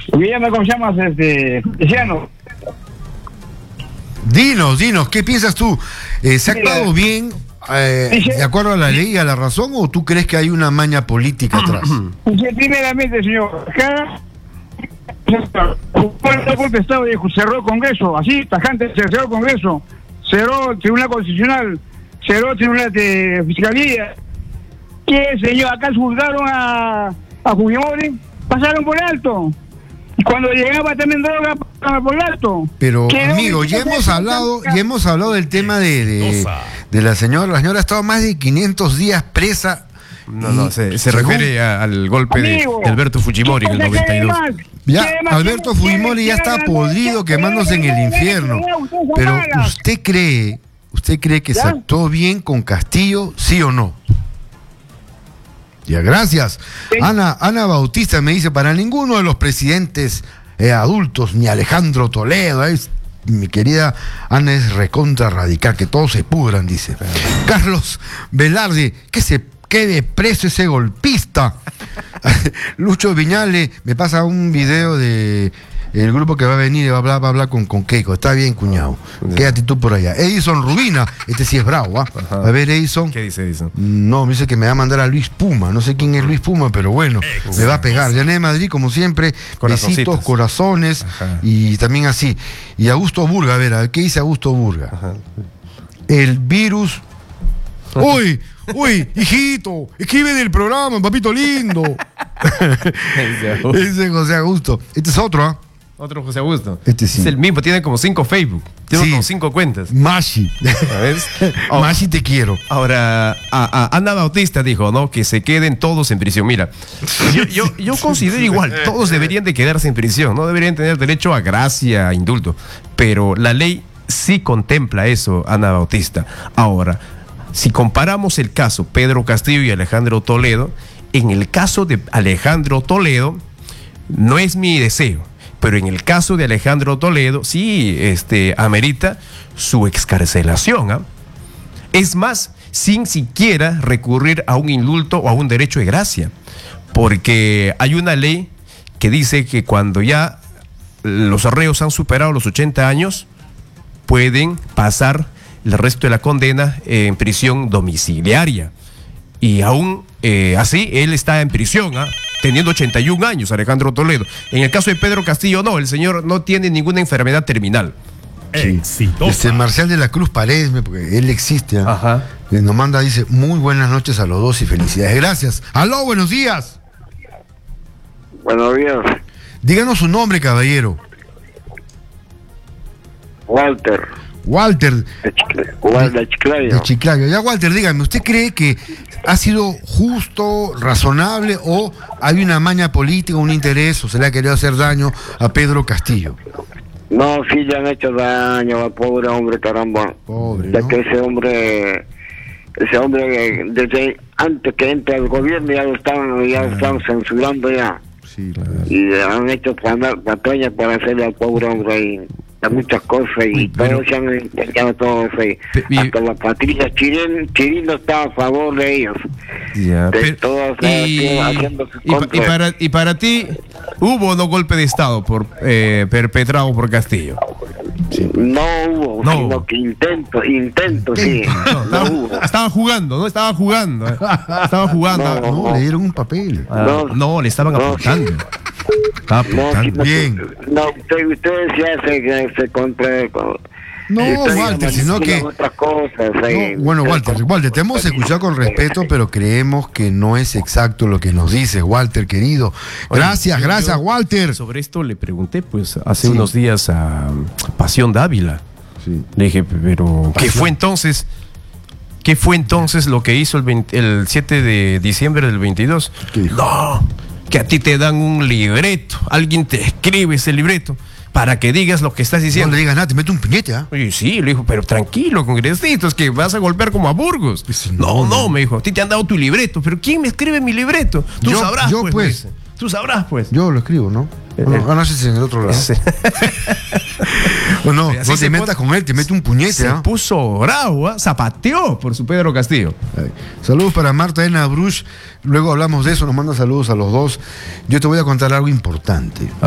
Guillermo, ¿cómo se llamas? Feliciano. Dinos, ¿qué piensas tú? ¿Se ha actuado bien de acuerdo a la ley y a la razón, o tú crees que hay una maña política atrás? Primeramente, señor, acá el golpe de Estado cerró el Congreso, así, tajante, cerró el Congreso, cerró el Tribunal Constitucional, cerró el Tribunal de Fiscalía. ¿Qué, señor? Acá juzgaron a Fujimori, pasaron por alto. Y cuando llegaba también droga, pasaba por alto. Pero, amigo, ya hemos hablado del tema de la señora. La señora ha estado más de 500 días presa. No, se refiere al golpe de Alberto Fujimori en el 92. Ya, Alberto Fujimori ya está podrido quemándose en el infierno. Pero ¿usted cree que se actuó bien con Castillo, sí o no? Ya, gracias. Sí. Ana Bautista me dice, para ninguno de los presidentes adultos, ni Alejandro Toledo, mi querida Ana es recontra radical, que todos se pudran, dice. Carlos Velarde, que se quede preso ese golpista. Lucho Viñale me pasa un video de el grupo que va a venir y va a hablar con Keiko. Está bien, cuñado. Quédate tú por allá. Edison Rubina, este sí es bravo, ¿ah? A ver, Edison. ¿Qué dice Edison? No, me dice que me va a mandar a Luis Puma. No sé quién es Luis Puma, pero bueno, me va a pegar. Yané de Madrid, como siempre, besitos, corazones. Ajá. Y también así. Y Augusto Burga, a ver, ¿qué dice Augusto Burga? Ajá. El virus. ¡Uy! ¡Uy, hijito! Escribe del programa, papito lindo. Ese es José Augusto. Este es otro, ¿ah? Otro José Augusto. Este sí. Es el mismo, tiene como 5 Facebook. Tiene como 5 cuentas. Mashi. ¿Ves? Mashi, te quiero. Ahora, Ana Bautista dijo, ¿no? Que se queden todos en prisión. Mira, yo considero igual, todos deberían de quedarse en prisión, no deberían tener derecho a gracia, a indulto. Pero la ley sí contempla eso, Ana Bautista. Ahora, si comparamos el caso Pedro Castillo y Alejandro Toledo, en el caso de Alejandro Toledo, no es mi deseo, pero en el caso de Alejandro Toledo, sí amerita su excarcelación, ¿eh? Es más, sin siquiera recurrir a un indulto o a un derecho de gracia, porque hay una ley que dice que cuando ya los reos han superado los 80 años, pueden pasar el resto de la condena en prisión domiciliaria. Y aún así, él está en prisión, teniendo 81 años, Alejandro Toledo. En el caso de Pedro Castillo, no, el señor no tiene ninguna enfermedad terminal. Sí. Marcial de la Cruz Paredes, porque él existe. Ajá. Nos manda, dice, muy buenas noches a los dos y felicidades. Gracias. Aló, buenos días. Buenos días. Díganos su nombre, caballero. Walter. De Chiclayo. Ya, Walter, dígame, ¿usted cree que ha sido justo, razonable, o hay una maña política, un interés, o se le ha querido hacer daño a Pedro Castillo? No, sí le han hecho daño al pobre hombre, caramba. Pobre, ya ¿no? que ese hombre desde antes que entre al gobierno ya lo estaban censurando ya. Sí, claro. Y han hecho patrañas para hacerle al pobre hombre ahí muchas cosas, y todos se han engañado todos ahí. Hasta la Patricia Chirino está a favor de ellos. Ya, todos haciendo su contra. Y para ti, ¿hubo o no golpe de Estado perpetrado por Castillo? Sí. No hubo, sino que intento, sí. No hubo. Estaban jugando, ¿no? Estaban jugando. No, le dieron un papel. No, le estaban aportando. Bien. No, ustedes ya se contra. No, Walter, sino que otras cosas. No, bueno, Walter, te hemos escuchado con respeto, pero creemos que no es exacto lo que nos dices, Walter, querido. Gracias, Walter. Sobre esto le pregunté, pues, hace unos días a Pasión Dávila. Sí. Le dije, pero ¿qué fue entonces? ¿Qué fue entonces lo que hizo el 7 de diciembre del 22? No, que a ti te dan un libreto, alguien te escribe ese libreto para que digas lo que estás diciendo. No le digas nada, te mete un puñete, ¿ah? Oye, sí, le dijo, pero tranquilo, congresito, es que vas a golpear como a Burgos. Pues no, me dijo, a ti te han dado tu libreto, pero ¿quién me escribe mi libreto? Tú sabrás, pues. Tú sabrás, pues. Yo lo escribo, ¿no? No sé si en el otro lado. O no te metas con él, te mete un puñete. Se puso bravo, zapateó por su Pedro Castillo. Saludos para Marta Ena Bruch. Luego hablamos de eso, nos manda saludos a los dos. Yo te voy a contar algo importante.